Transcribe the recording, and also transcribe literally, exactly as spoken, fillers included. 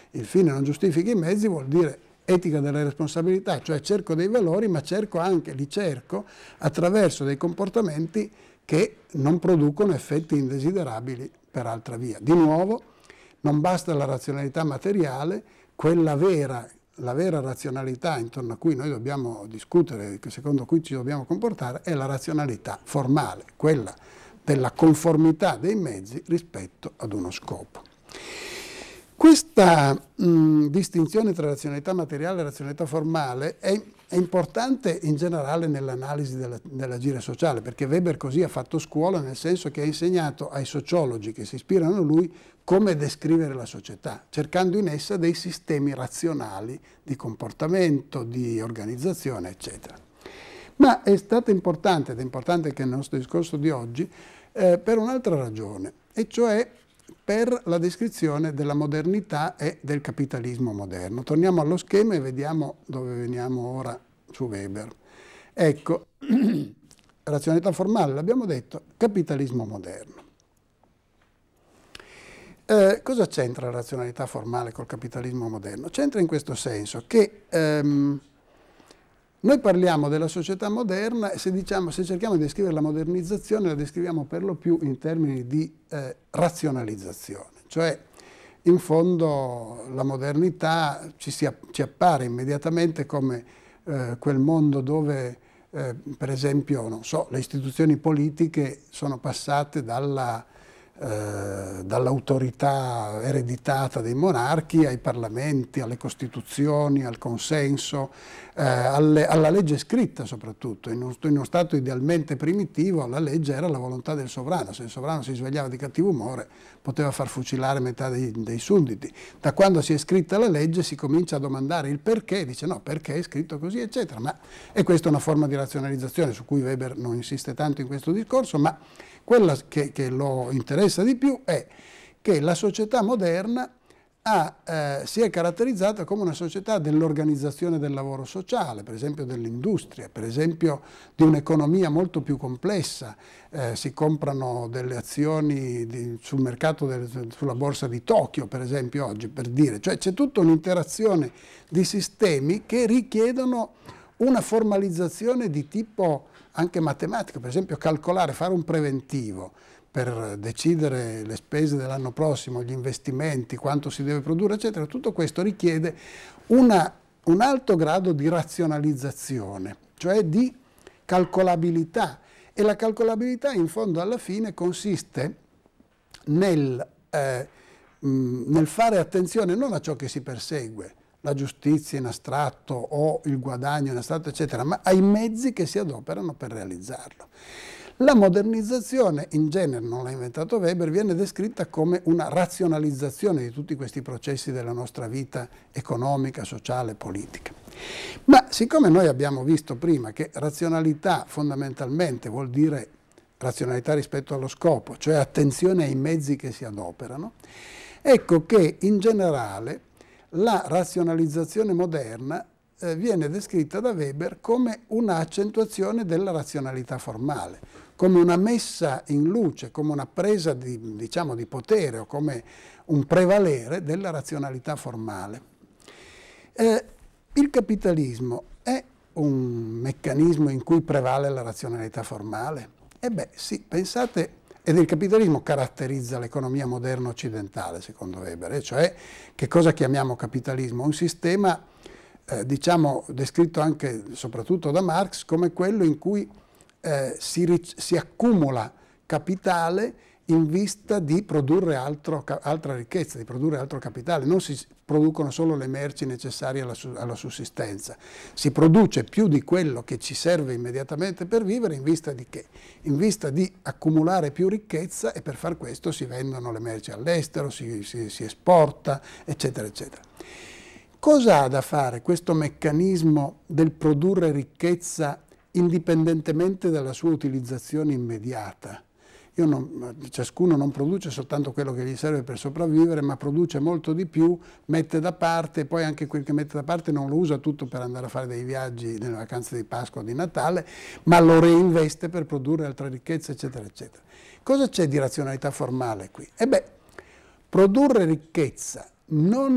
il fine non giustifica i mezzi vuol dire etica della responsabilità, cioè cerco dei valori, ma cerco anche, li cerco attraverso dei comportamenti che non producono effetti indesiderabili per altra via. Di nuovo, non basta la razionalità materiale, quella vera, la vera razionalità intorno a cui noi dobbiamo discutere, secondo cui ci dobbiamo comportare, è la razionalità formale, quella della conformità dei mezzi rispetto ad uno scopo. Questa mh, distinzione tra razionalità materiale e razionalità formale è, è importante in generale nell'analisi della, dell'agire sociale, perché Weber così ha fatto scuola, nel senso che ha insegnato ai sociologi che si ispirano a lui come descrivere la società, cercando in essa dei sistemi razionali di comportamento, di organizzazione, eccetera. Ma è stato importante, ed è importante che nel nostro discorso di oggi, eh, per un'altra ragione, e cioè per la descrizione della modernità e del capitalismo moderno. Torniamo allo schema e vediamo dove veniamo ora su Weber. Ecco, razionalità formale, l'abbiamo detto, capitalismo moderno. Eh, cosa c'entra la razionalità formale col capitalismo moderno? C'entra in questo senso che ehm, noi parliamo della società moderna e se, diciamo, se cerchiamo di descrivere la modernizzazione la descriviamo per lo più in termini di eh, razionalizzazione, cioè in fondo la modernità ci, si, ci appare immediatamente come eh, quel mondo dove eh, per esempio non so, le istituzioni politiche sono passate dalla Eh, dall'autorità ereditata dei monarchi ai parlamenti, alle costituzioni, al consenso, eh, alle, alla legge scritta soprattutto. In uno, in uno stato idealmente primitivo la legge era la volontà del sovrano, se il sovrano si svegliava di cattivo umore poteva far fucilare metà dei, dei sudditi. Da quando si è scritta la legge si comincia a domandare il perché, dice no, perché è scritto così, eccetera. Ma, e questa è una forma di razionalizzazione su cui Weber non insiste tanto in questo discorso, ma quella che, che lo interessa di più è che la società moderna ha, eh, si è caratterizzata come una società dell'organizzazione del lavoro sociale, per esempio dell'industria, per esempio di un'economia molto più complessa. Eh, si comprano delle azioni di, sul mercato, del, sulla borsa di Tokyo, per esempio oggi, per dire. Cioè c'è tutta un'interazione di sistemi che richiedono una formalizzazione di tipo anche matematico, per esempio calcolare, fare un preventivo per decidere le spese dell'anno prossimo, gli investimenti, quanto si deve produrre, eccetera. Tutto questo richiede una, un alto grado di razionalizzazione, cioè di calcolabilità. E la calcolabilità in fondo alla fine consiste nel, eh, mh, nel fare attenzione non a ciò che si persegue, la giustizia in astratto o il guadagno in astratto, eccetera, ma ai mezzi che si adoperano per realizzarlo. La modernizzazione, in genere, non l'ha inventato Weber, viene descritta come una razionalizzazione di tutti questi processi della nostra vita economica, sociale, politica. Ma siccome noi abbiamo visto prima che razionalità fondamentalmente vuol dire razionalità rispetto allo scopo, cioè attenzione ai mezzi che si adoperano, ecco che in generale la razionalizzazione moderna eh, viene descritta da Weber come un'accentuazione della razionalità formale, come una messa in luce, come una presa di, diciamo, di potere o come un prevalere della razionalità formale. Eh, il capitalismo è un meccanismo in cui prevale la razionalità formale? Eh beh sì, pensate. Ed il capitalismo caratterizza l'economia moderna occidentale, secondo Weber, e cioè che cosa chiamiamo capitalismo? Un sistema, eh, diciamo, descritto anche soprattutto da Marx, come quello in cui eh, si, si accumula capitale in vista di produrre altro, altra ricchezza, di produrre altro capitale. Non si producono solo le merci necessarie alla, alla sussistenza, si produce più di quello che ci serve immediatamente per vivere in vista di che? In vista di accumulare più ricchezza e per far questo si vendono le merci all'estero, si, si, si esporta, eccetera, eccetera. Cosa ha da fare questo meccanismo del produrre ricchezza indipendentemente dalla sua utilizzazione immediata? Io non, ciascuno non produce soltanto quello che gli serve per sopravvivere, ma produce molto di più, mette da parte, e poi anche quel che mette da parte non lo usa tutto per andare a fare dei viaggi nelle vacanze di Pasqua o di Natale, ma lo reinveste per produrre altra ricchezza, eccetera, eccetera. Cosa c'è di razionalità formale qui? E beh, produrre ricchezza non